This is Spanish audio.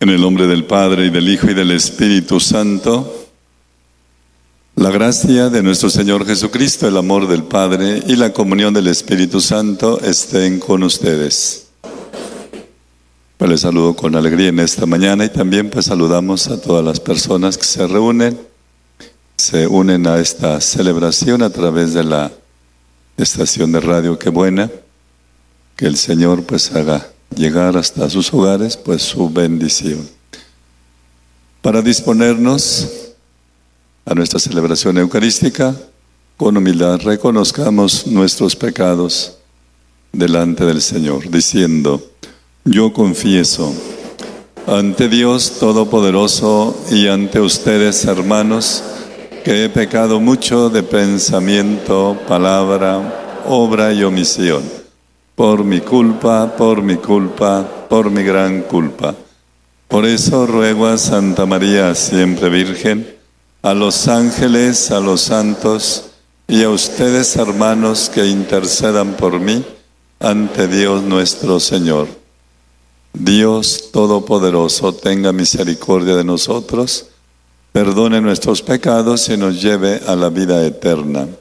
En el nombre del Padre, y del Hijo, y del Espíritu Santo, la gracia de nuestro Señor Jesucristo, el amor del Padre y la comunión del Espíritu Santo estén con ustedes. Pues les saludo con alegría en esta mañana y también pues saludamos a todas las personas que se unen a esta celebración a través de la estación de radio Qué Buena. Que el Señor pues haga llegar hasta sus hogares pues su bendición. Para disponernos a nuestra celebración eucarística, con humildad reconozcamos nuestros pecados delante del Señor, diciendo: yo confieso ante Dios Todopoderoso y ante ustedes, hermanos, que he pecado mucho de pensamiento, palabra, obra y omisión, por mi culpa, por mi gran culpa. Por eso ruego a Santa María, siempre Virgen, a los ángeles, a los santos y a ustedes, hermanos, que intercedan por mí ante Dios nuestro Señor. Dios Todopoderoso, tenga misericordia de nosotros, perdone nuestros pecados y nos lleve a la vida eterna.